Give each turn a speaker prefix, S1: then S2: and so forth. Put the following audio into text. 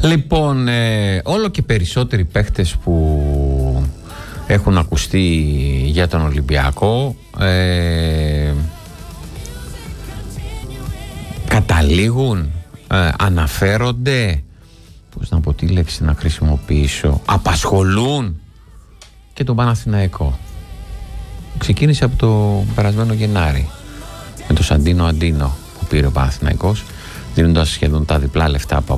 S1: Λοιπόν, όλο και περισσότεροι παίχτες που έχουν ακουστεί για τον Ολυμπιακό καταλήγουν, αναφέρονται, πώς να πω τη λέξη να χρησιμοποιήσω, απασχολούν και τον Παναθηναϊκό. Ξεκίνησε από το περασμένο Γενάρη με το Σαντίνο Αντίνο που πήρε ο Παναθηναϊκός, δίνοντας σχεδόν τα διπλά λεφτά από